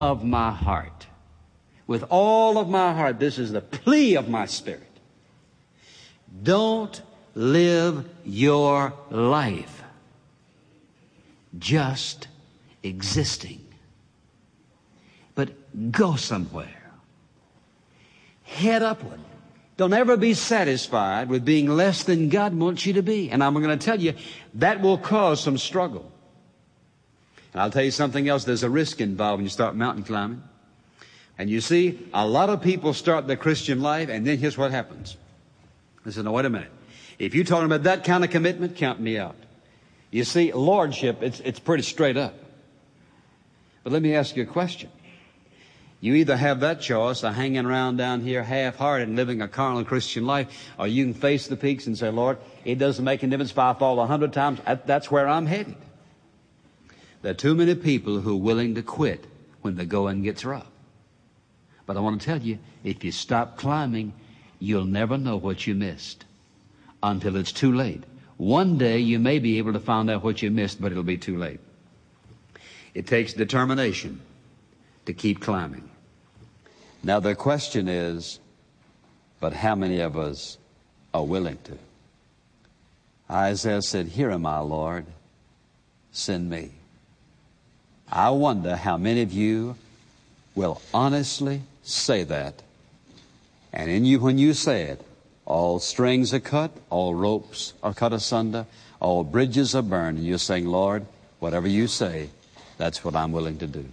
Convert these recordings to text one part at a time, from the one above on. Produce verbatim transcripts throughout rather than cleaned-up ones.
of my heart, with all of my heart, this is the plea of my spirit. Don't live your life just existing, but go somewhere. Head upward. Don't ever be satisfied with being less than God wants you to be. And I'm going to tell you, that will cause some struggle. And I'll tell you something else. There's a risk involved when you start mountain climbing. And you see, a lot of people start their Christian life, and then here's what happens. They say, no, wait a minute. If you're talking about that kind of commitment, count me out. You see, lordship, it's, it's pretty straight up. But let me ask you a question. You either have that choice of hanging around down here half-hearted and living a carnal Christian life, or you can face the peaks and say, Lord, it doesn't make a difference if I fall a hundred times. That's where I'm headed. There are too many people who are willing to quit when the going gets rough. But I want to tell you, if you stop climbing, you'll never know what you missed until it's too late. One day you may be able to find out what you missed, but it'll be too late. It takes determination to keep climbing. Now the question is, but how many of us are willing to? Isaiah said, here am I, Lord, send me. I wonder how many of you will honestly say that. And in you, when you say it, all strings are cut, all ropes are cut asunder, all bridges are burned, and you're saying, Lord, whatever you say, that's what I'm willing to do.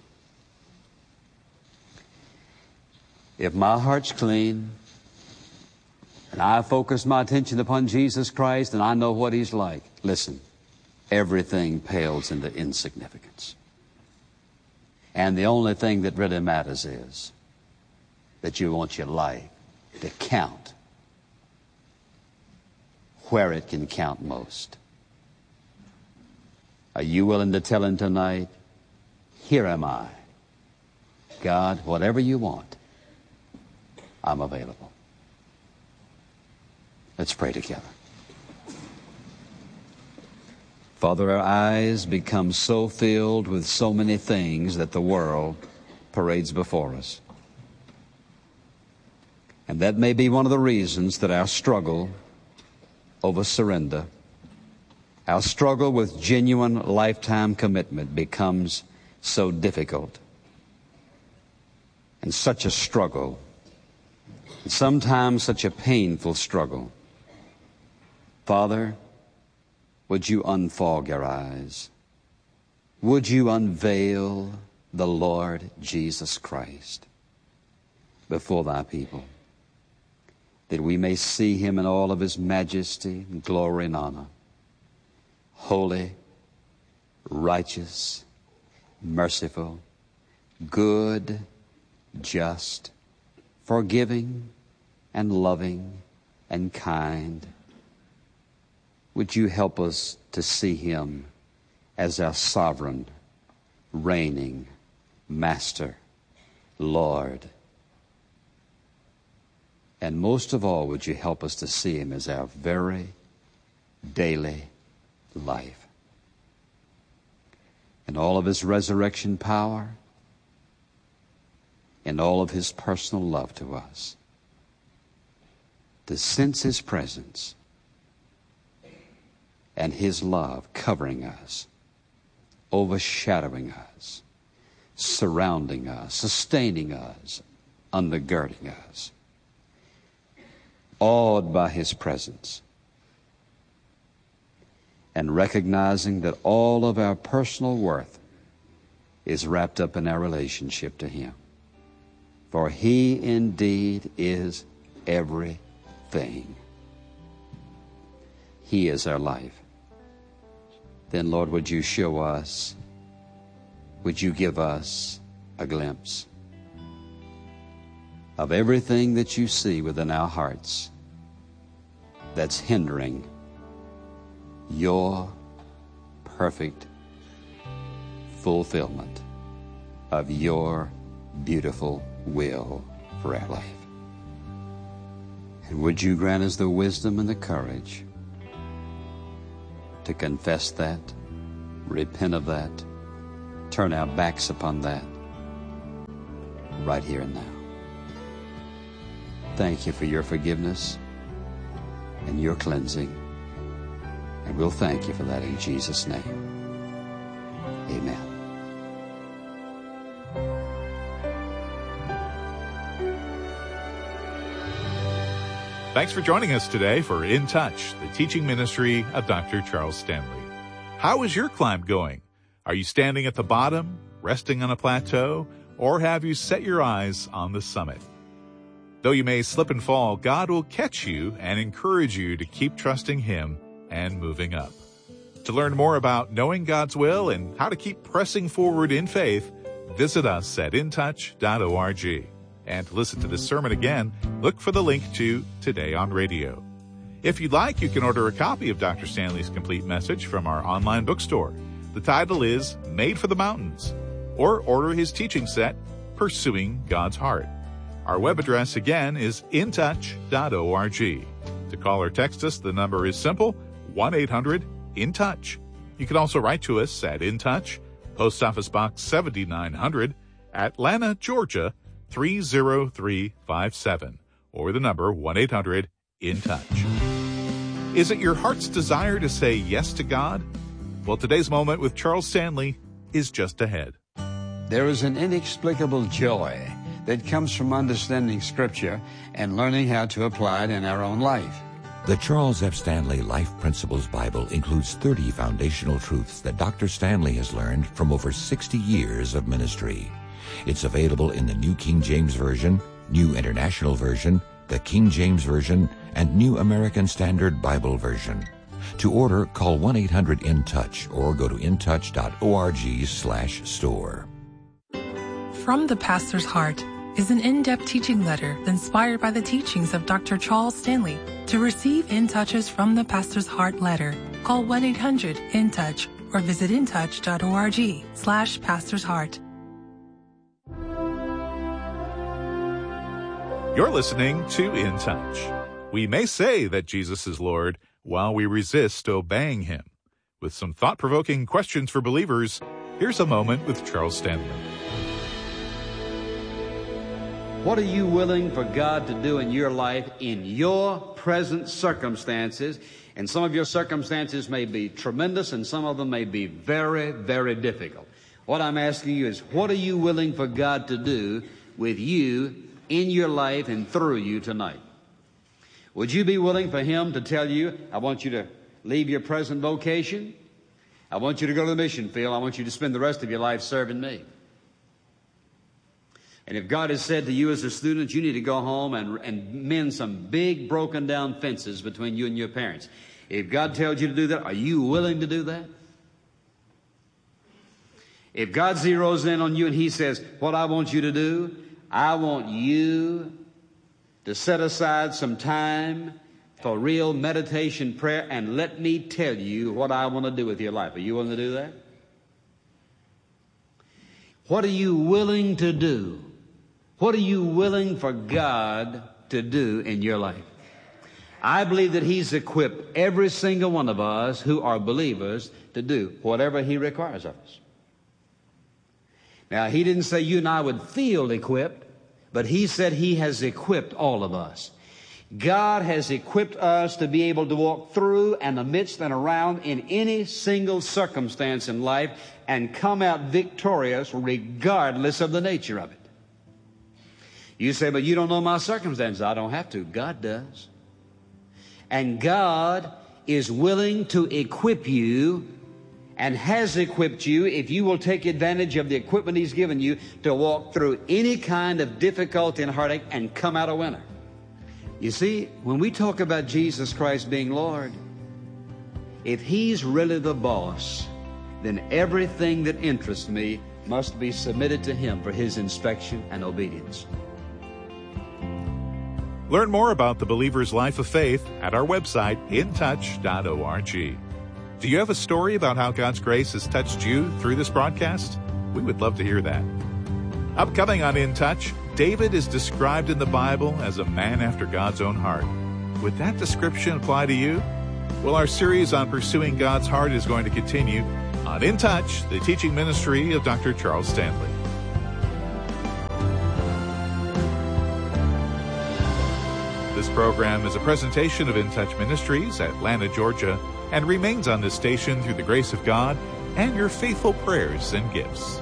If my heart's clean, and I focus my attention upon Jesus Christ, and I know what He's like, listen, everything pales into insignificance. And the only thing that really matters is that you want your life to count where it can count most. Are you willing to tell Him tonight, here am I. God, whatever you want, I'm available. Let's pray together. Father, our eyes become so filled with so many things that the world parades before us. And that may be one of the reasons that our struggle over surrender, our struggle with genuine lifetime commitment becomes so difficult and such a struggle, and sometimes such a painful struggle. Father, would you unfog our eyes? Would you unveil the Lord Jesus Christ before thy people, that we may see Him in all of His majesty, glory, and honor, holy, righteous, merciful, good, just, forgiving, and loving, and kind. Would you help us to see Him as our sovereign, reigning Master, Lord. And most of all, would you help us to see Him as our very daily life. And all of His resurrection power, and all of His personal love to us. To sense His presence and His love covering us, overshadowing us, surrounding us, sustaining us, undergirding us, awed by His presence, and recognizing that all of our personal worth is wrapped up in our relationship to Him. For He indeed is everything. He is our life. Then, Lord, would you show us, would you give us a glimpse of everything that you see within our hearts that's hindering your perfect fulfillment of your beautiful will for our life. And would you grant us the wisdom and the courage to confess that, repent of that, turn our backs upon that, right here and now. Thank you for your forgiveness and your cleansing. And we'll thank you for that in Jesus' name. Amen. Thanks for joining us today for In Touch, the teaching ministry of Doctor Charles Stanley. How is your climb going? Are you standing at the bottom, resting on a plateau, or have you set your eyes on the summit? Though you may slip and fall, God will catch you and encourage you to keep trusting Him and moving up. To learn more about knowing God's will and how to keep pressing forward in faith, visit us at in touch dot org. And to listen to this sermon again, look for the link to Today on Radio. If you'd like, you can order a copy of Doctor Stanley's complete message from our online bookstore. The title is Made for the Mountains, or order his teaching set, Pursuing God's Heart. Our web address again is in touch dot org. To call or text us, the number is simple, one eight hundred in touch. You can also write to us at In Touch, Post Office Box seventy-nine hundred, Atlanta, Georgia, three zero three five seven, or the number one eight hundred in touch. Is it your heart's desire to say yes to God? Well, today's moment with Charles Stanley is just ahead. There is an inexplicable joy that comes from understanding Scripture and learning how to apply it in our own life. The Charles F. Stanley Life Principles Bible includes thirty foundational truths that Doctor Stanley has learned from over sixty years of ministry. It's available in the New King James Version, New International Version, the King James Version, and New American Standard Bible Version. To order, call one eight hundred in touch or go to in touch dot org slash store. From the Pastor's Heart is an in-depth teaching letter inspired by the teachings of Doctor Charles Stanley. To receive In Touches from the Pastor's Heart letter, call one eight hundred in touch or visit in touch dot org slash Pastor's Heart. You're listening to In Touch. We may say that Jesus is Lord while we resist obeying Him. With some thought-provoking questions for believers, here's a moment with Charles Stanley. What are you willing for God to do in your life in your present circumstances? And some of your circumstances may be tremendous and some of them may be very, very difficult. What I'm asking you is, what are you willing for God to do with you in your life and through you tonight? Would you be willing for Him to tell you, I want you to leave your present vocation. I want you to go to the mission field. I want you to spend the rest of your life serving me. And if God has said to you as a student, you need to go home and, and mend some big broken down fences between you and your parents. If God tells you to do that, are you willing to do that? If God zeroes in on you and He says, what I want you to do, I want you to set aside some time for real meditation prayer and let me tell you what I want to do with your life. Are you willing to do that? What are you willing to do? What are you willing for God to do in your life? I believe that He's equipped every single one of us who are believers to do whatever He requires of us. Now, He didn't say you and I would feel equipped, but He said He has equipped all of us. God has equipped us to be able to walk through and amidst and around in any single circumstance in life and come out victorious regardless of the nature of it. You say, but you don't know my circumstances. I don't have to. God does. And God is willing to equip you and has equipped you, if you will take advantage of the equipment He's given you, to walk through any kind of difficulty and heartache and come out a winner. You see, when we talk about Jesus Christ being Lord, if He's really the boss, then everything that interests me must be submitted to Him for His inspection and obedience. Learn more about the believer's life of faith at our website, in touch dot org. Do you have a story about how God's grace has touched you through this broadcast? We would love to hear that. Upcoming on In Touch, David is described in the Bible as a man after God's own heart. Would that description apply to you? Well, our series on pursuing God's heart is going to continue on In Touch, the teaching ministry of Doctor Charles Stanley. This program is a presentation of In Touch Ministries, Atlanta, Georgia, and remains on this station through the grace of God and your faithful prayers and gifts.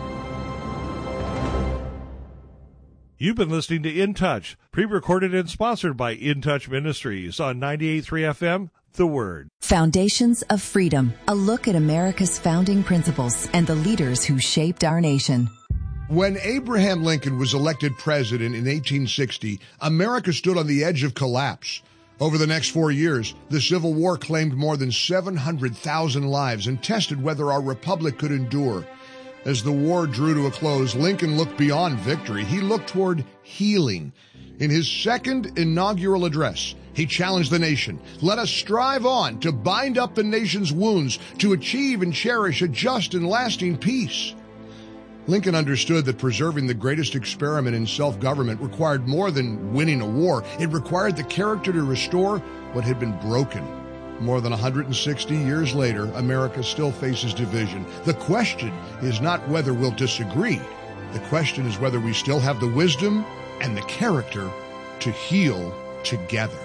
You've been listening to In Touch, pre-recorded and sponsored by In Touch Ministries on ninety-eight point three F M, The Word. Foundations of Freedom, a look at America's founding principles and the leaders who shaped our nation. When Abraham Lincoln was elected president in eighteen sixty, America stood on the edge of collapse. Over the next four years, the Civil War claimed more than seven hundred thousand lives and tested whether our republic could endure. As the war drew to a close, Lincoln looked beyond victory. He looked toward healing. In his second inaugural address, he challenged the nation. Let us strive on to bind up the nation's wounds, to achieve and cherish a just and lasting peace. Lincoln understood that preserving the greatest experiment in self-government required more than winning a war. It required the character to restore what had been broken. More than one hundred sixty years later, America still faces division. The question is not whether we'll disagree. The question is whether we still have the wisdom and the character to heal together.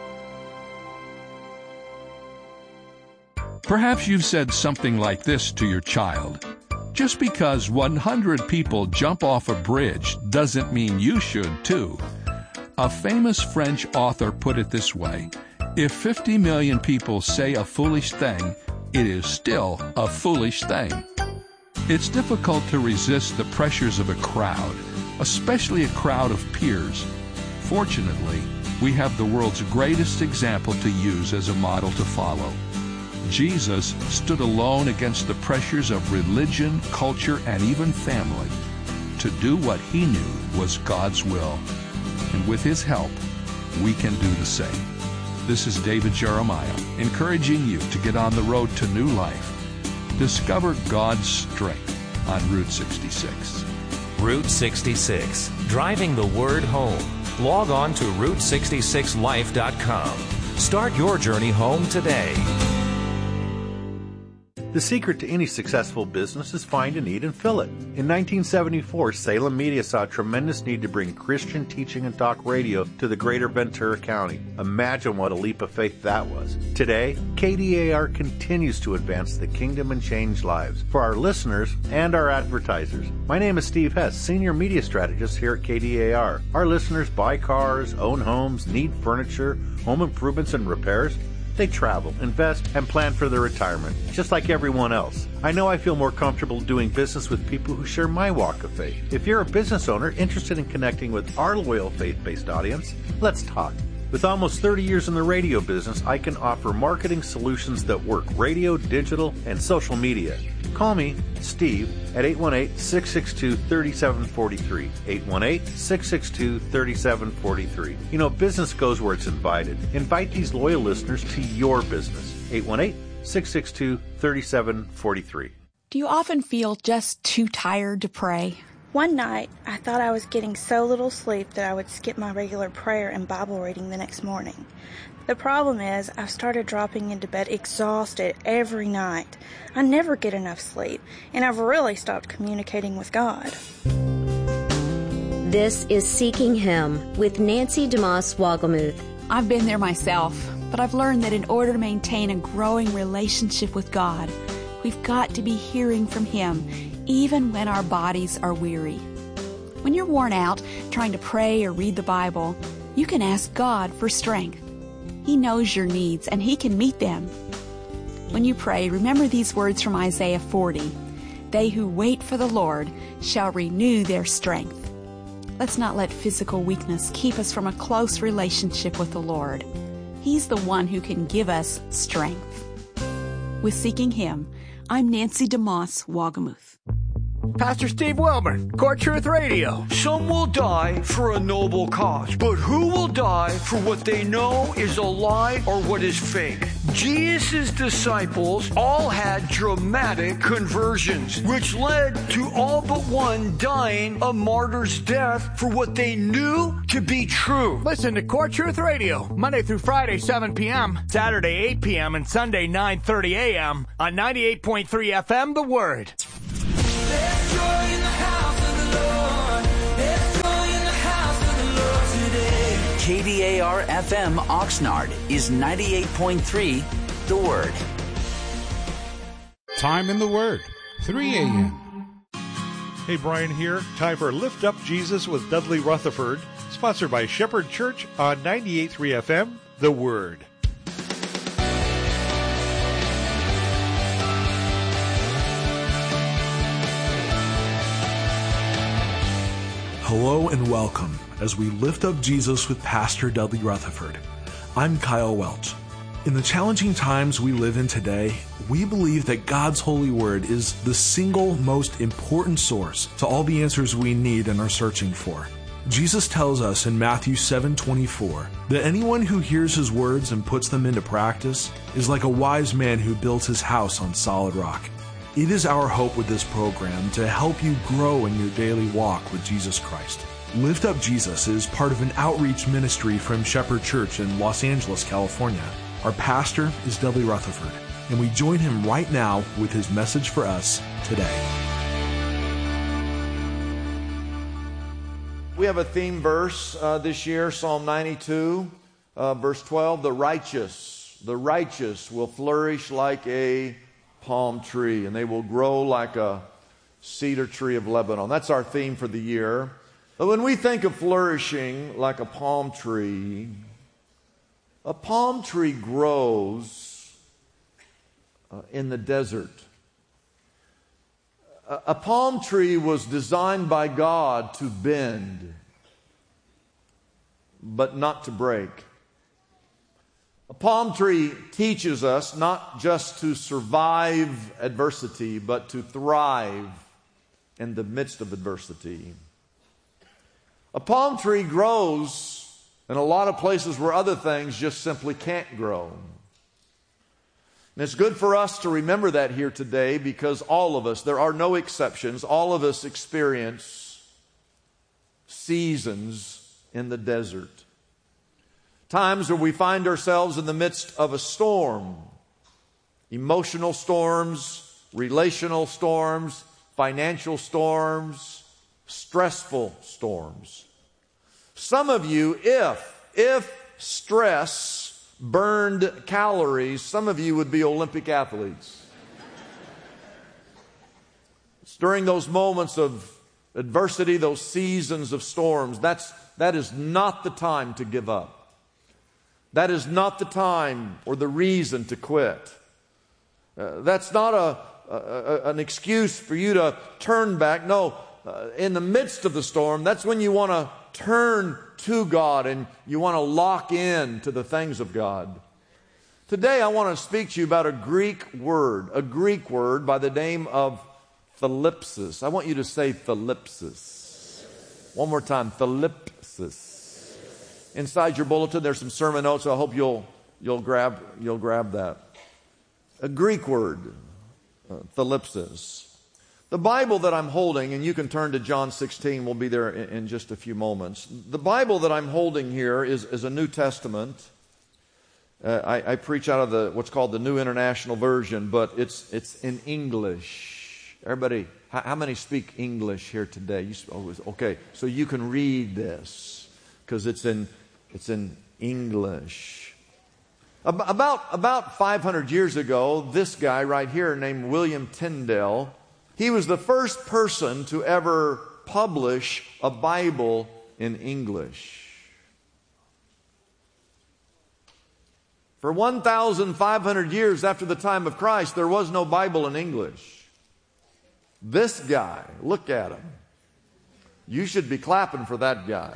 Perhaps you've said something like this to your child. Just because one hundred people jump off a bridge doesn't mean you should too. A famous French author put it this way: if fifty million people say a foolish thing, it is still a foolish thing. It's difficult to resist the pressures of a crowd, especially a crowd of peers. Fortunately, we have the world's greatest example to use as a model to follow. Jesus stood alone against the pressures of religion, culture, and even family to do what he knew was God's will. And with his help, we can do the same. This is David Jeremiah, encouraging you to get on the road to new life. Discover God's strength on Route sixty-six. Route sixty-six, driving the word home. Log on to route sixty-six life dot com. Start your journey home today. The secret to any successful business is find a need and fill it. In nineteen seventy-four, Salem Media saw a tremendous need to bring Christian teaching and talk radio to the greater Ventura County. Imagine what a leap of faith that was. Today, K D A R continues to advance the kingdom and change lives for our listeners and our advertisers. My name is Steve Hess, Senior Media Strategist here at K D A R. Our listeners buy cars, own homes, need furniture, home improvements and repairs. They travel, invest, and plan for their retirement, just like everyone else. I know I feel more comfortable doing business with people who share my walk of faith. If you're a business owner interested in connecting with our loyal faith-based audience, let's talk. With almost thirty years in the radio business, I can offer marketing solutions that work radio, digital, and social media. Call me, Steve, at eight one eight, six six two, three seven four three. eight one eight, six six two, three seven four three. You know, business goes where it's invited. Invite these loyal listeners to your business. eight one eight, six six two, three seven four three. Do you often feel just too tired to pray? One night, I thought I was getting so little sleep that I would skip my regular prayer and Bible reading the next morning. The problem is, I've started dropping into bed exhausted every night. I never get enough sleep, and I've really stopped communicating with God. This is Seeking Him with Nancy DeMoss Wogelmuth. I've been there myself, but I've learned that in order to maintain a growing relationship with God, we've got to be hearing from Him, even when our bodies are weary. When you're worn out trying to pray or read the Bible, you can ask God for strength. He knows your needs, and He can meet them. When you pray, remember these words from Isaiah forty. They who wait for the Lord shall renew their strength. Let's not let physical weakness keep us from a close relationship with the Lord. He's the one who can give us strength. With Seeking Him, I'm Nancy DeMoss Wogelmuth. Pastor Steve Wilburn, Core Truth Radio. Some will die for a noble cause, but who will die for what they know is a lie or what is fake? Jesus' disciples all had dramatic conversions, which led to all but one dying a martyr's death for what they knew to be true. Listen to Core Truth Radio, Monday through Friday, seven p.m., Saturday, eight p.m., and Sunday, nine thirty a.m. on ninety-eight point three F M, The Word. There's joy in the house of the Lord. There's joy in the house of the Lord today. K D A R F M Oxnard is ninety-eight point three The Word. Time in the Word, three a.m. Hey, Brian here. Time for Lift Up Jesus with Dudley Rutherford, sponsored by Shepherd Church on ninety-eight point three F M, The Word. Hello and welcome as we lift up Jesus with Pastor Dudley Rutherford. I'm Kyle Welch. In the challenging times we live in today, we believe that God's holy word is the single most important source to all the answers we need and are searching for. Jesus tells us in Matthew seven twenty-four that anyone who hears his words and puts them into practice is like a wise man who built his house on solid rock. It is our hope with this program to help you grow in your daily walk with Jesus Christ. Lift Up Jesus is part of an outreach ministry from Shepherd Church in Los Angeles, California. Our pastor is Dudley Rutherford, and we join him right now with his message for us today. We have a theme verse uh, this year, Psalm ninety-two, uh, verse twelve. The righteous, the righteous will flourish like a palm tree, and they will grow like a cedar tree of Lebanon. That's our theme for the year. But when we think of flourishing like a palm tree, a palm tree grows uh, in the desert. A, a palm tree was designed by God to bend, but not to break. A palm tree teaches us not just to survive adversity, but to thrive in the midst of adversity. A palm tree grows in a lot of places where other things just simply can't grow. And it's good for us to remember that here today, because all of us, there are no exceptions, all of us experience seasons in the desert. Times where we find ourselves in the midst of a storm. Emotional storms, relational storms, financial storms, stressful storms. Some of you, if, if stress burned calories, some of you would be Olympic athletes. It's during those moments of adversity, those seasons of storms, that's, that is not the time to give up. That is not the time or the reason to quit. Uh, that's not a, a, a, an excuse for you to turn back. No, uh, in the midst of the storm, that's when you want to turn to God and you want to lock in to the things of God. Today I want to speak to you about a Greek word, a Greek word by the name of thalipsis. I want you to say thalipsis. One more time, thalipsis. Inside your bulletin, there's some sermon notes. I hope you'll you'll grab you'll grab that. A Greek word, uh, thalipsis. The Bible that I'm holding, and you can turn to John sixteen. We'll be there in, in just a few moments. The Bible that I'm holding here is, is a New Testament. Uh, I, I preach out of the what's called the New International Version, but it's it's in English. Everybody, how, how many speak English here today? You, oh, okay, so you can read this because it's in. It's in English. About, about five hundred years ago, this guy right here named William Tyndale, he was the first person to ever publish a Bible in English. For one thousand five hundred years after the time of Christ, there was no Bible in English. This guy, look at him. You should be clapping for that guy.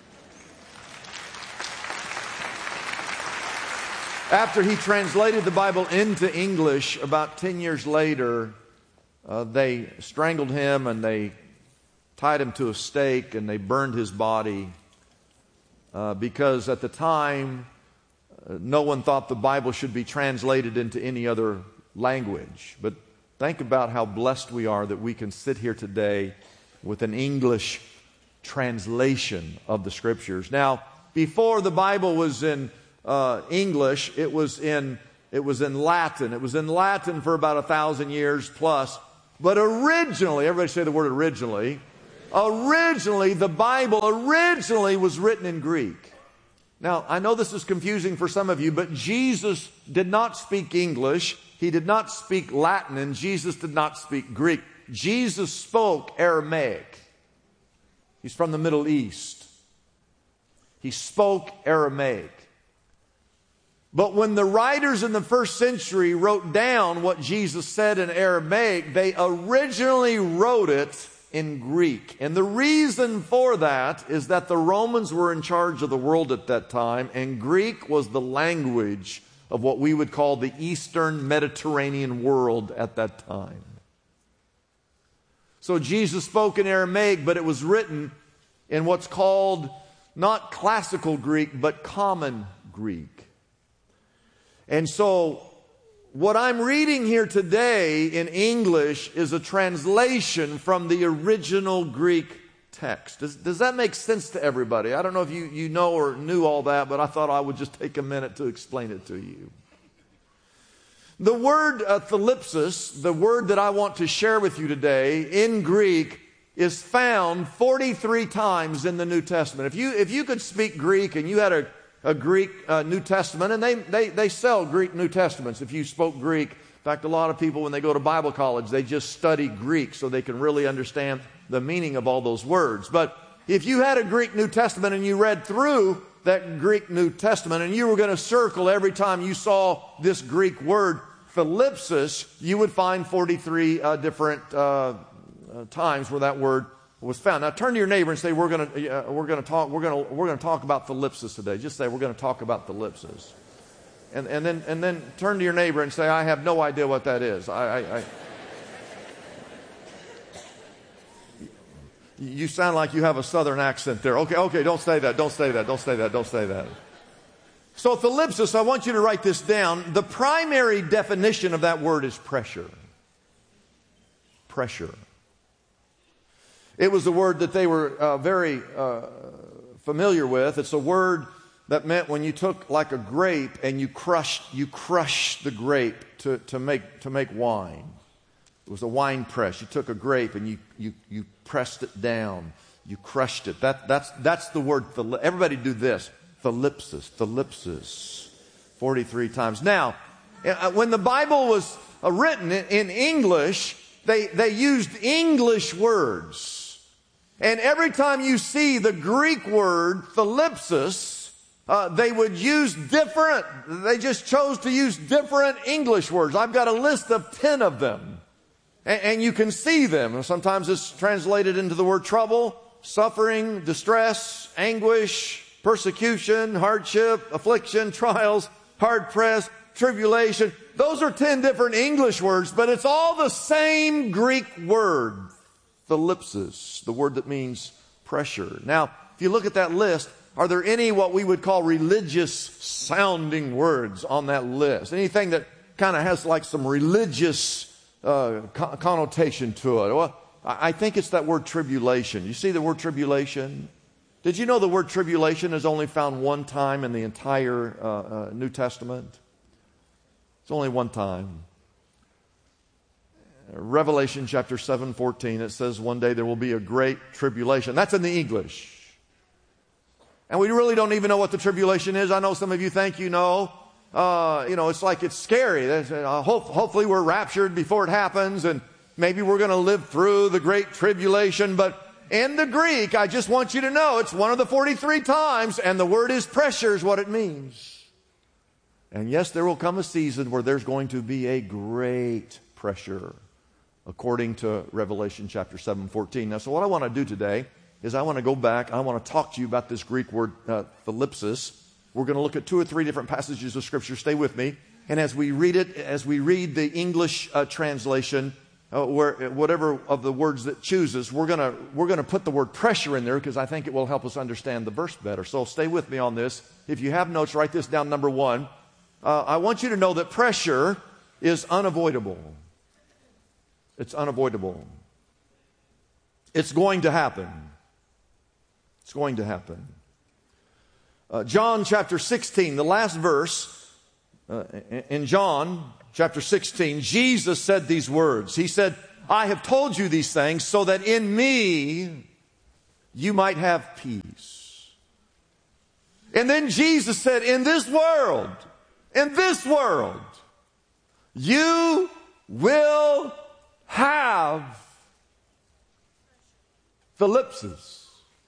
After he translated the Bible into English, about ten years later, uh, they strangled him and they tied him to a stake and they burned his body uh, because at the time, uh, no one thought the Bible should be translated into any other language. But think about how blessed we are that we can sit here today with an English translation of the Scriptures. Now, before the Bible was in Uh, English, it was in it was in Latin. It was in Latin for about a thousand years plus. But originally, everybody say the word originally. Originally, the Bible originally was written in Greek. Now, I know this is confusing for some of you, but Jesus did not speak English. He did not speak Latin, and Jesus did not speak Greek. Jesus spoke Aramaic. He's from the Middle East. He spoke Aramaic. But when the writers in the first century wrote down what Jesus said in Aramaic, they originally wrote it in Greek. And the reason for that is that the Romans were in charge of the world at that time, and Greek was the language of what we would call the Eastern Mediterranean world at that time. So Jesus spoke in Aramaic, but it was written in what's called not classical Greek, but common Greek. And so what I'm reading here today in English is a translation from the original Greek text. Does, does that make sense to everybody? I don't know if you, you know or knew all that, but I thought I would just take a minute to explain it to you. The word uh, thalipsis, the word that I want to share with you today in Greek, is found forty-three times in the New Testament. If you, if you could speak Greek and you had a a Greek uh, New Testament, and they, they, they sell Greek New Testaments if you spoke Greek. In fact, a lot of people, when they go to Bible college, they just study Greek so they can really understand the meaning of all those words. But if you had a Greek New Testament and you read through that Greek New Testament and you were going to circle every time you saw this Greek word, thalipsis, you would find forty-three uh, different uh, uh, times where that word was found. Now turn to your neighbor and say, we're going to uh, we're going to talk we're going to we're going to talk about thalipsis today. Just say, we're going to talk about thalipsis. And and then and then turn to your neighbor and say, I have no idea what that is. I, I, I You sound like you have a southern accent there. Okay, okay, don't say that. Don't say that. Don't say that. Don't say that. So thalipsis, I want you to write this down. The primary definition of that word is pressure. Pressure. It was a word that they were uh, very uh, familiar with. It's a word that meant when you took like a grape and you crushed, you crushed the grape to, to make to make wine. It was a wine press. You took a grape and you you you pressed it down. You crushed it. That that's that's the word. Everybody do this. Thalipsis. Thalipsis. forty-three times. Now, when the Bible was written in English, they they used English words. And every time you see the Greek word thalipsis, uh, they would use different, they just chose to use different English words. I've got a list of ten of them. And, and you can see them. Sometimes it's translated into the word trouble, suffering, distress, anguish, persecution, hardship, affliction, trials, hard press, tribulation. Those are ten different English words, but it's all the same Greek word. Thalipsis, the word that means pressure. Now, if you look at that list, are there any what we would call religious sounding words on that list? Anything that kind of has like some religious uh, co- connotation to it? Well, I think it's that word tribulation. You see the word tribulation? Did you know the word tribulation is only found one time in the entire uh, uh, New Testament? It's only one time. Revelation chapter seven fourteen, it says one day there will be a great tribulation. That's in the English. And we really don't even know what the tribulation is. I know some of you think you know. Uh, you know, it's like it's scary. Uh, hope, hopefully we're raptured before it happens, and maybe we're going to live through the great tribulation. But in the Greek, I just want you to know it's one of the forty-three times, and the word is pressure is what it means. And yes, there will come a season where there's going to be a great pressure, according to Revelation chapter seven fourteen. Now, so what I want to do today is I want to go back. I want to talk to you about this Greek word, uh, thalipsis. We're going to look at two or three different passages of Scripture. Stay with me. And as we read it, as we read the English uh, translation, uh, where whatever of the words that chooses, we're going to we're going to put the word pressure in there because I think it will help us understand the verse better. So stay with me on this. If you have notes, write this down. Number one, uh, I want you to know that pressure is unavoidable. It's unavoidable. It's going to happen. It's going to happen. Uh, John chapter sixteen, the last verse, uh, in John chapter sixteen, Jesus said these words. He said, I have told you these things so that in me you might have peace. And then Jesus said, in this world, in this world, you will have thlipsis.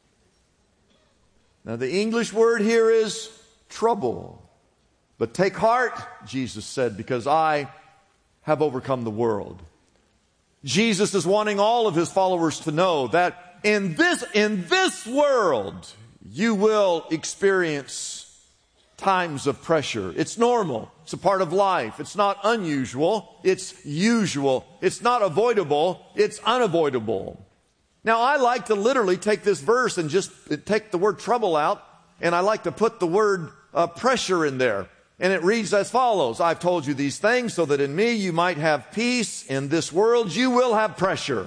Now the English word here is trouble. But take heart, Jesus said, because I have overcome the world. Jesus is wanting all of his followers to know that in this, in this world, you will experience times of pressure. It's normal. It's a part of life. It's not unusual. It's usual. It's not avoidable. It's unavoidable. Now, I like to literally take this verse and just take the word trouble out, and I like to put the word uh, pressure in there. And it reads as follows. I've told you these things so that in me you might have peace. In this world you will have pressure.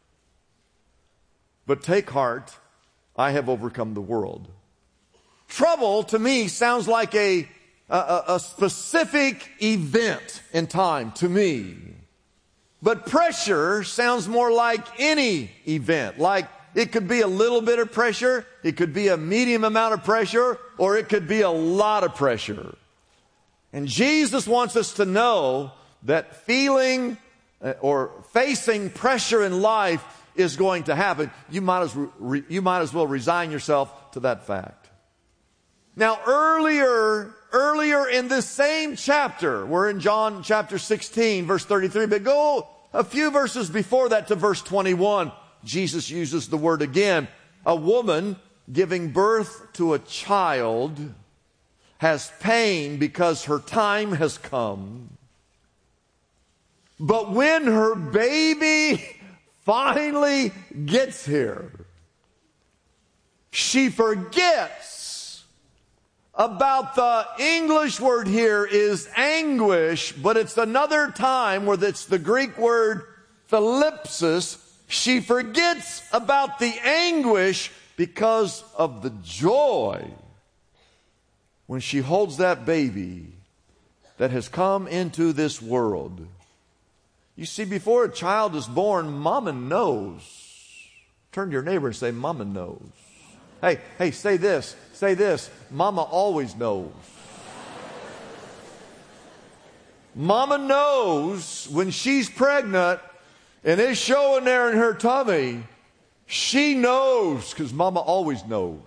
But take heart, I have overcome the world. Trouble to me sounds like a, a, a specific event in time to me. But pressure sounds more like any event. Like it could be a little bit of pressure, it could be a medium amount of pressure, or it could be a lot of pressure. And Jesus wants us to know that feeling or facing pressure in life is going to happen. You might as, re, you might as well resign yourself to that fact. Now earlier, earlier in this same chapter, we're in John chapter sixteen, verse thirty-three, but go a few verses before that to verse twenty-one. Jesus uses the word again. A woman giving birth to a child has pain because her time has come. But when her baby finally gets here, she forgets about the English word here is anguish, but it's another time where it's the Greek word thlipsis. She forgets about the anguish because of the joy when she holds that baby that has come into this world. You see, before a child is born, mama knows. Turn to your neighbor and say, mama knows. Hey, hey, say this, say this. Mama always knows. Mama knows when she's pregnant and it's showing there in her tummy, she knows, because mama always knows,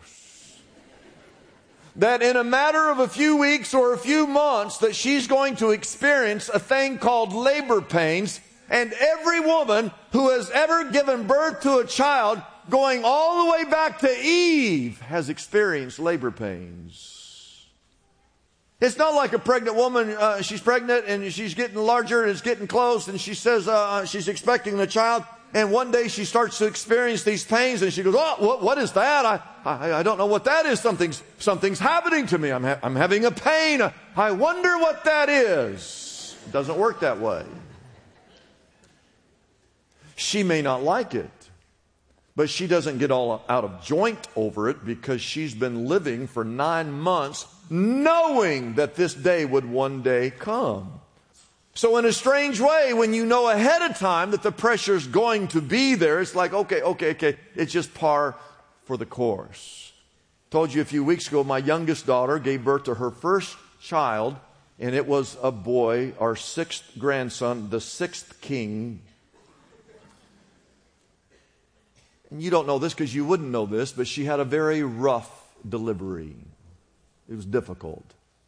that in a matter of a few weeks or a few months that she's going to experience a thing called labor pains. And every woman who has ever given birth to a child, going all the way back to Eve, has experienced labor pains. It's not like a pregnant woman, uh, she's pregnant and she's getting larger and it's getting close and she says uh, she's expecting the child. And one day she starts to experience these pains and she goes, oh, what, what is that? I, I, I don't know what that is. Something's, something's happening to me. I'm, ha- I'm having a pain. I wonder what that is. It doesn't work that way. She may not like it, but she doesn't get all out of joint over it because she's been living for nine months knowing that this day would one day come. So in a strange way, when you know ahead of time that the pressure's going to be there, it's like, okay, okay, okay, it's just par for the course. Told you a few weeks ago, my youngest daughter gave birth to her first child, and it was a boy, our sixth grandson, the sixth king. And you don't know this because you wouldn't know this, but she had a very rough delivery. It was difficult.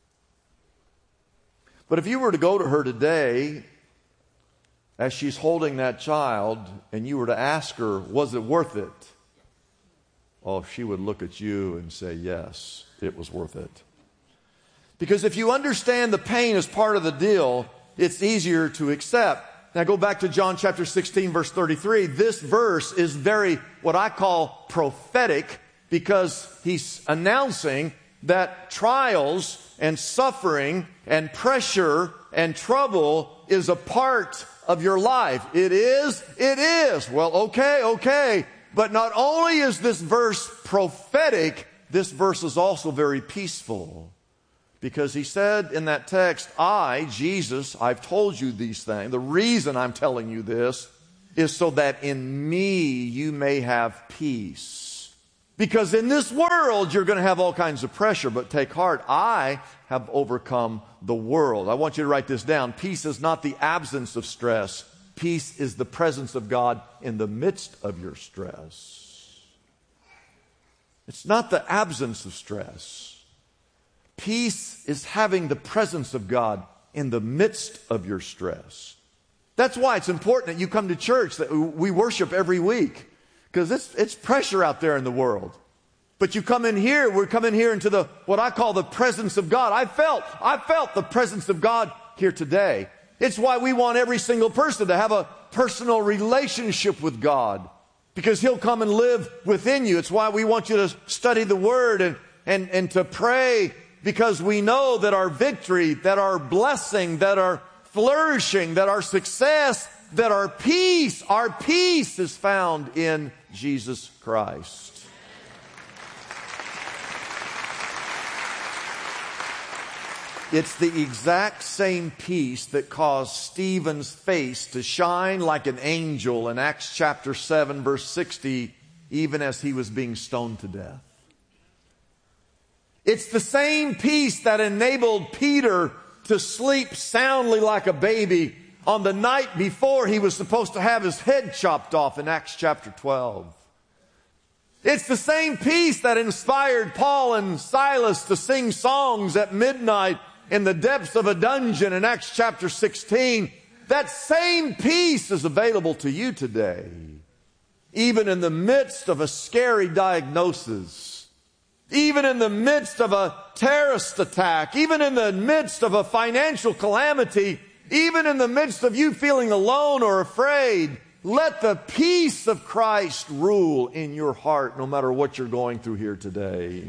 But if you were to go to her today, as she's holding that child, and you were to ask her, was it worth it? Oh, she would look at you and say, yes, it was worth it. Because if you understand the pain as part of the deal, it's easier to accept. Now go back to John chapter sixteen, verse thirty-three. This verse is very, what I call prophetic, because he's announcing that trials and suffering and pressure and trouble is a part of your life. It is, it is. Well, okay, okay. But not only is this verse prophetic, this verse is also very peaceful. Because he said in that text, I, Jesus, I've told you these things. The reason I'm telling you this is so that in me you may have peace. Because in this world, you're going to have all kinds of pressure, but take heart, I have overcome the world. I want you to write this down. Peace is not the absence of stress. Peace is the presence of God in the midst of your stress. It's not the absence of stress. Peace is having the presence of God in the midst of your stress. That's why it's important that you come to church, that we worship every week. Because it's, it's pressure out there in the world. But you come in here, we're coming here into the, what I call the presence of God. I felt, I felt the presence of God here today. It's why we want every single person to have a personal relationship with God. Because He'll come and live within you. It's why we want you to study the Word and, and, and to pray. Because we know that our victory, that our blessing, that our flourishing, that our success, that our peace, our peace is found in Jesus Christ. It's the exact same peace that caused Stephen's face to shine like an angel in Acts chapter seven, verse sixty, even as he was being stoned to death. It's the same peace that enabled Peter to sleep soundly like a baby on the night before he was supposed to have his head chopped off in Acts chapter twelve. It's the same peace that inspired Paul and Silas to sing songs at midnight in the depths of a dungeon in Acts chapter sixteen. That same peace is available to you today. Even in the midst of a scary diagnosis, even in the midst of a terrorist attack, even in the midst of a financial calamity, even in the midst of you feeling alone or afraid, let the peace of Christ rule in your heart no matter what you're going through here today.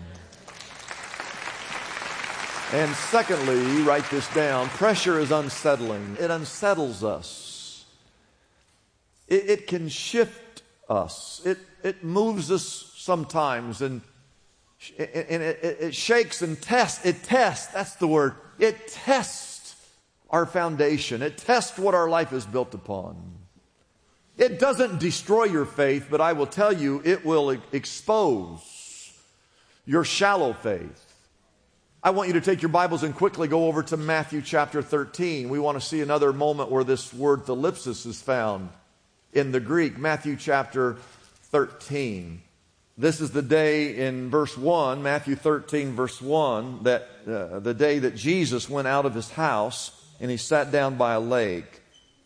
And secondly, write this down, pressure is unsettling. It unsettles us. It, it can shift us. It, it moves us sometimes, and, and it, it, it shakes and tests. It tests, that's the word. It tests our foundation. It tests what our life is built upon. It doesn't destroy your faith, but I will tell you, it will expose your shallow faith. I want you to take your Bibles and quickly go over to Matthew chapter thirteen. We want to see another moment where this word thalipsis is found in the Greek. Matthew chapter thirteen. This is the day in verse one, Matthew thirteen verse one, that uh, the day that Jesus went out of his house and he sat down by a lake.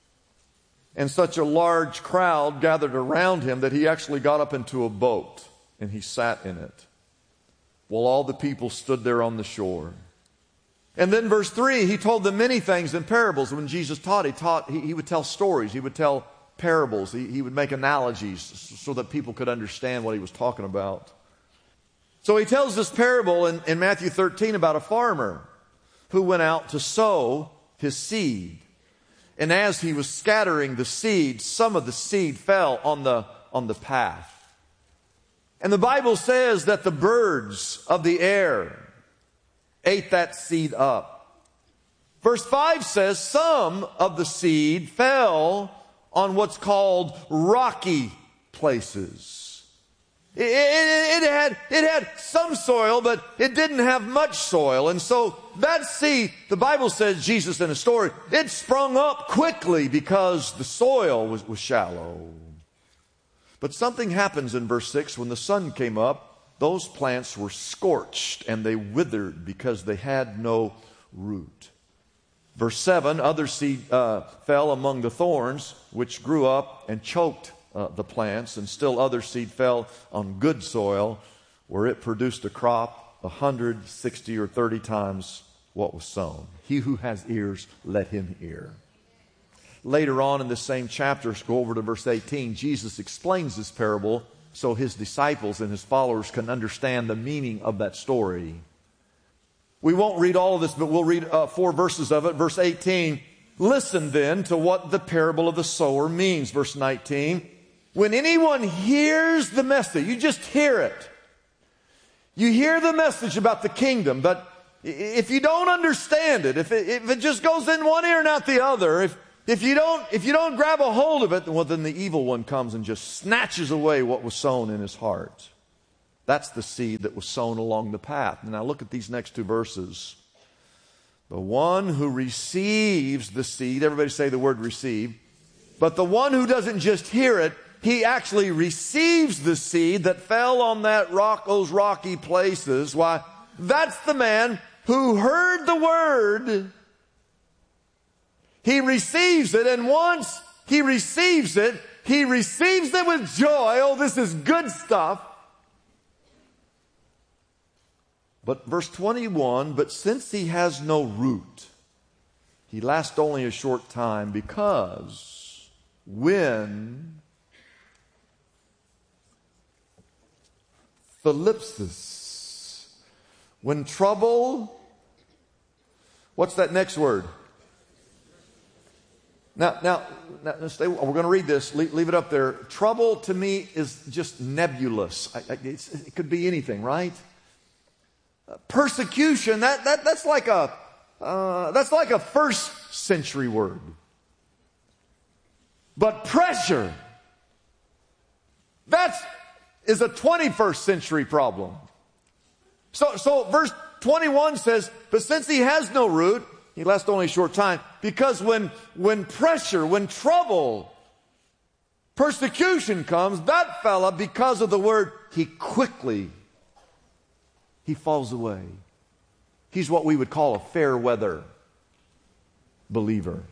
And such a large crowd gathered around him that he actually got up into a boat and he sat in it, while all the people stood there on the shore. And then verse three, he told them many things in parables. When Jesus taught, he taught, he, he would tell stories. He would tell parables. He, he would make analogies so that people could understand what he was talking about. So he tells this parable in, in Matthew thirteen about a farmer who went out to sow his seed. And as he was scattering the seed, some of the seed fell on the, on the path. And the Bible says that the birds of the air ate that seed up. Verse five says some of the seed fell on what's called rocky places. It, it, it, had, it had some soil, but it didn't have much soil. And so that seed, the Bible says, Jesus in a story, it sprung up quickly because the soil was, was shallow. But something happens in verse six. When the sun came up, those plants were scorched and they withered because they had no root. Verse seven, other seed uh, fell among the thorns, which grew up and choked uh, the plants. And still other seed fell on good soil, where it produced a crop a hundred, sixty, or thirty times what was sown. He who has ears, let him hear. Later on in the same chapter, go over to verse eighteen, Jesus explains this parable so his disciples and his followers can understand the meaning of that story. We won't read all of this, but we'll read uh, four verses of it. Verse eighteen, listen then to what the parable of the sower means. Verse nineteen, when anyone hears the message, you just hear it. You hear the message about the kingdom, but if you don't understand it, if it, if it just goes in one ear and out the other, if If you don't, if you don't grab a hold of it, well, then the evil one comes and just snatches away what was sown in his heart. That's the seed that was sown along the path. Now look at these next two verses. The one who receives the seed, everybody say the word receive, but the one who doesn't just hear it, he actually receives the seed that fell on that rock, those rocky places. Why, that's the man who heard the word. He receives it, and once he receives it, he receives it with joy. Oh, this is good stuff. But verse twenty-one, but since he has no root, he lasts only a short time, because when thlipsis, when trouble, what's that next word? Now, now, now stay, we're going to read this. Leave, leave it up there. Trouble to me is just nebulous. I, I, it's, it could be anything, right? Uh, persecution, that, that, that's like a, uh, that's like a first century word. But pressure, that is a twenty-first century problem. So, so verse twenty-one says, but since he has no root, he lasts only a short time, because when, when pressure, when trouble, persecution comes, that fella, because of the word, he quickly, he falls away. He's what we would call a fair weather believer.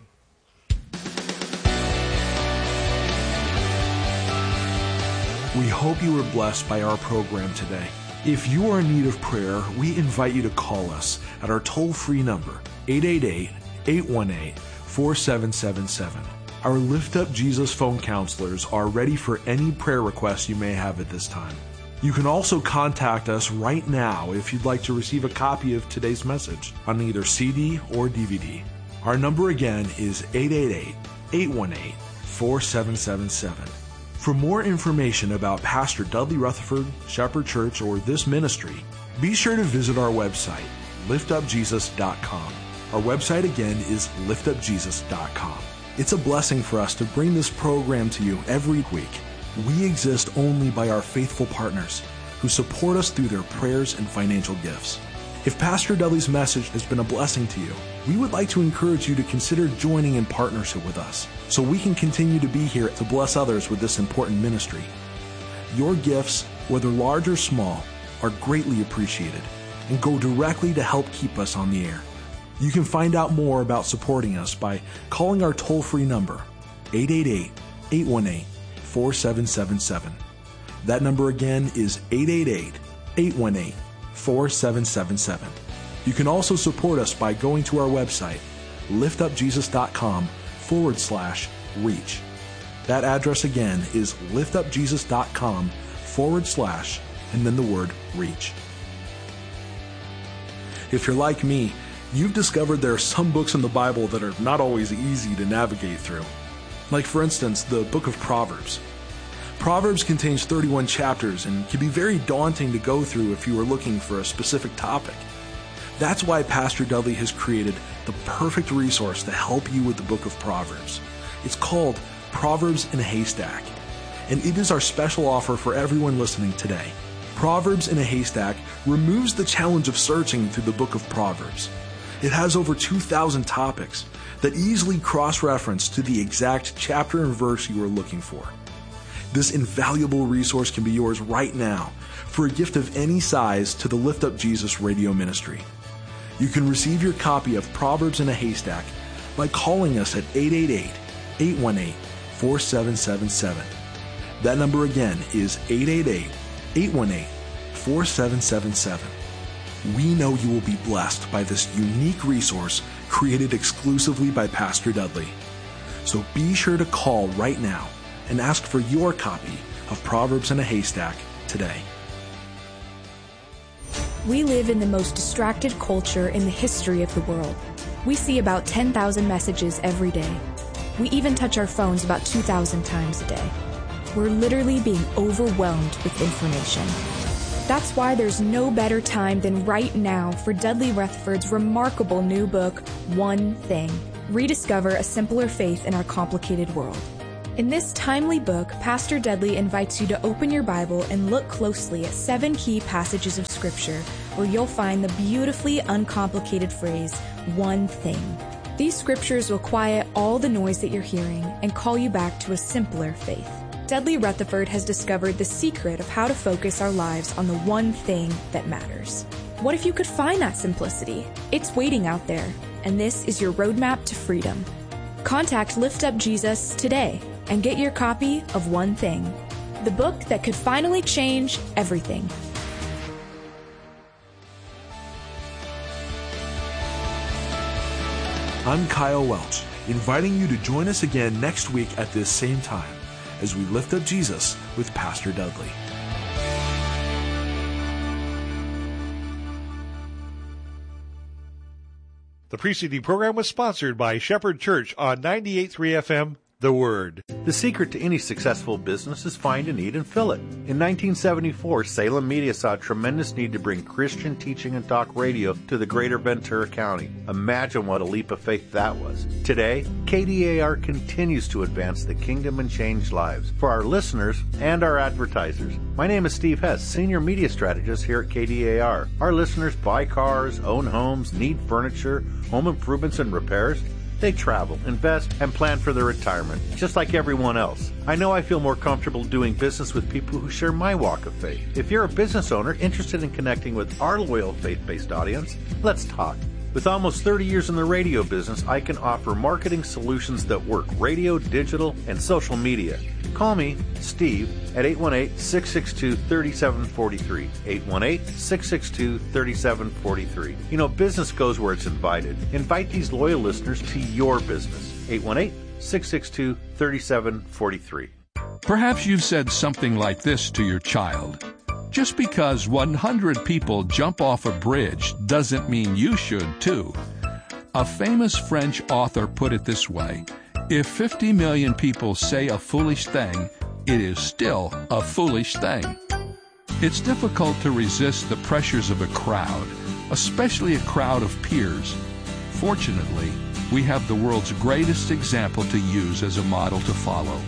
We hope you were blessed by our program today. If you are in need of prayer, we invite you to call us at our toll-free number, eight eight eight, eight one eight, four seven seven seven. Our Lift Up Jesus phone counselors are ready for any prayer requests you may have at this time. You can also contact us right now if you'd like to receive a copy of today's message on either C D or D V D. Our number again is eight eight eight, eight one eight, four seven seven seven. For more information about Pastor Dudley Rutherford, Shepherd Church, or this ministry, be sure to visit our website, lift up jesus dot com. Our website again is lift up jesus dot com. It's a blessing for us to bring this program to you every week. We exist only by our faithful partners who support us through their prayers and financial gifts. If Pastor Dudley's message has been a blessing to you, we would like to encourage you to consider joining in partnership with us so we can continue to be here to bless others with this important ministry. Your gifts, whether large or small, are greatly appreciated and go directly to help keep us on the air. You can find out more about supporting us by calling our toll-free number, eight eight eight, eight one eight, four seven seven seven. That number again is eight eight eight, eight one eight, four seven seven seven. You can also support us by going to our website, lift up jesus dot com forward slash reach. That address again is lift up jesus dot com forward slash and then the word reach. If you're like me, you've discovered there are some books in the Bible that are not always easy to navigate through. Like, for instance, the book of Proverbs. Proverbs contains thirty-one chapters and can be very daunting to go through if you are looking for a specific topic. That's why Pastor Dudley has created the perfect resource to help you with the book of Proverbs. It's called Proverbs in a Haystack, and it is our special offer for everyone listening today. Proverbs in a Haystack removes the challenge of searching through the book of Proverbs. It has over two thousand topics that easily cross-reference to the exact chapter and verse you are looking for. This invaluable resource can be yours right now for a gift of any size to the Lift Up Jesus radio ministry. You can receive your copy of Proverbs in a Haystack by calling us at eight eight eight, eight one eight, four seven seven seven. That number again is eight eight eight, eight one eight, four seven seven seven. We know you will be blessed by this unique resource created exclusively by Pastor Dudley. So be sure to call right now and ask for your copy of Proverbs in a Haystack today. We live in the most distracted culture in the history of the world. We see about ten thousand messages every day. We even touch our phones about two thousand times a day. We're literally being overwhelmed with information. That's why there's no better time than right now for Dudley Rutherford's remarkable new book, One Thing. Rediscover a simpler faith in our complicated world. In this timely book, Pastor Dudley invites you to open your Bible and look closely at seven key passages of Scripture where you'll find the beautifully uncomplicated phrase, one thing. These scriptures will quiet all the noise that you're hearing and call you back to a simpler faith. Dudley Rutherford has discovered the secret of how to focus our lives on the one thing that matters. What if you could find that simplicity? It's waiting out there, and this is your roadmap to freedom. Contact Lift Up Jesus today and get your copy of One Thing, the book that could finally change everything. I'm Kyle Welch, inviting you to join us again next week at this same time as we lift up Jesus with Pastor Dudley. The preceding program was sponsored by Shepherd Church on ninety-eight point three F M, The Word. The secret to any successful business is find a need and fill it. In nineteen seventy-four, Salem Media saw a tremendous need to bring Christian teaching and talk radio to the greater Ventura County. Imagine what a leap of faith that was. Today, K D A R continues to advance the kingdom and change lives for our listeners and our advertisers. My name is Steve Hess, Senior Media Strategist here at K D A R. Our listeners buy cars, own homes, need furniture, home improvements and repairs. They travel, invest, and plan for their retirement, just like everyone else. I know I feel more comfortable doing business with people who share my walk of faith. If you're a business owner interested in connecting with our loyal faith-based audience, let's talk. With almost thirty years in the radio business, I can offer marketing solutions that work: radio, digital, and social media. Call me, Steve, at eight one eight, six six two, three seven four three. eight one eight, six six two, three seven four three. You know, business goes where it's invited. Invite these loyal listeners to your business. eight one eight, six six two, three seven four three. Perhaps you've said something like this to your child. Just because one hundred people jump off a bridge doesn't mean you should too. A famous French author put it this way: if fifty million people say a foolish thing, it is still a foolish thing. It's difficult to resist the pressures of a crowd, especially a crowd of peers. Fortunately, we have the world's greatest example to use as a model to follow.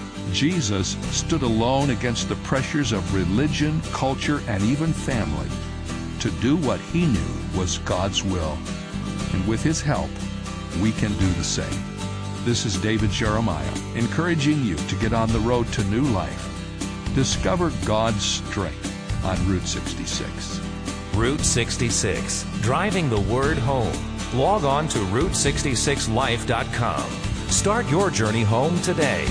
Jesus stood alone against the pressures of religion, culture, and even family to do what he knew was God's will. And with his help, we can do the same. This is David Jeremiah, encouraging you to get on the road to new life. Discover God's strength on Route sixty-six. Route sixty-six, driving the word home. Log on to route sixty-six life dot com. Start your journey home today.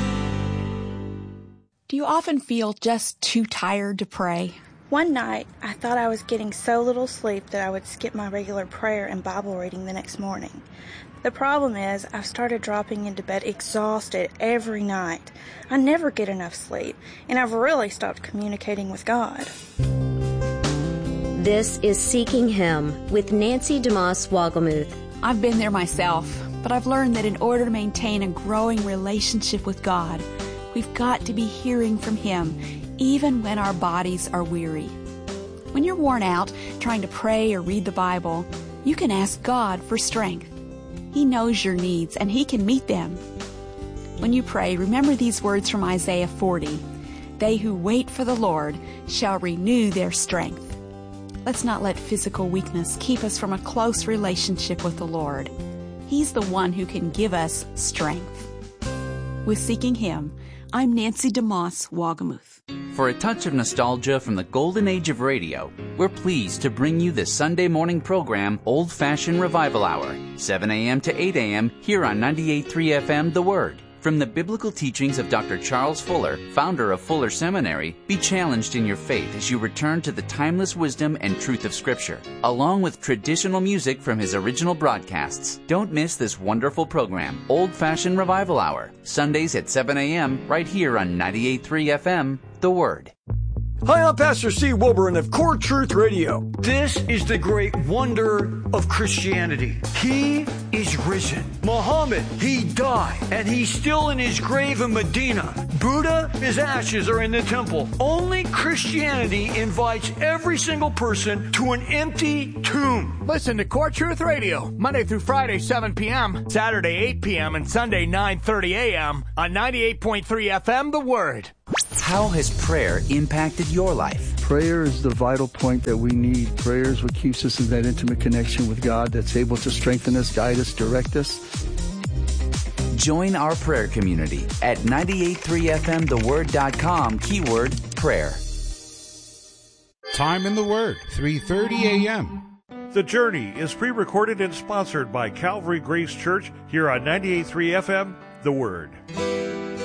Do you often feel just too tired to pray? One night, I thought I was getting so little sleep that I would skip my regular prayer and Bible reading the next morning. The problem is, I've started dropping into bed exhausted every night. I never get enough sleep, and I've really stopped communicating with God. This is Seeking Him with Nancy DeMoss Wogelmuth. I've been there myself, but I've learned that in order to maintain a growing relationship with God, we've got to be hearing from Him, even when our bodies are weary. When you're worn out trying to pray or read the Bible, you can ask God for strength. He knows your needs, and He can meet them. When you pray, remember these words from Isaiah forty. They who wait for the Lord shall renew their strength. Let's not let physical weakness keep us from a close relationship with the Lord. He's the one who can give us strength. With Seeking Him, I'm Nancy DeMoss Wogelmuth. For a touch of nostalgia from the golden age of radio, we're pleased to bring you the Sunday morning program Old Fashioned Revival Hour, seven a.m. to eight a.m. here on ninety-eight point three F M The Word. From the biblical teachings of Doctor Charles Fuller, founder of Fuller Seminary, be challenged in your faith as you return to the timeless wisdom and truth of Scripture, along with traditional music from his original broadcasts. Don't miss this wonderful program, Old Fashioned Revival Hour, Sundays at seven a.m. right here on ninety-eight point three F M The Word. Hi, I'm Pastor Steve Wilburn of Core Truth Radio. This is the great wonder of Christianity. He is risen. Muhammad, he died, and he's still in his grave in Medina. Buddha, his ashes are in the temple. Only Christianity invites every single person to an empty tomb. Listen to Core Truth Radio, Monday through Friday, seven p.m., Saturday, eight p.m., and Sunday, nine thirty a.m. on ninety-eight point three F M, The Word. How has prayer impacted your life? Prayer is the vital point that we need. Prayer is what keeps us in that intimate connection with God that's able to strengthen us, guide us, direct us. Join our prayer community at ninety-eight point three F M the word dot com, keyword prayer. Time in the Word, three thirty a.m. The Journey is pre-recorded and sponsored by Calvary Grace Church here on ninety-eight point three F M, The Word.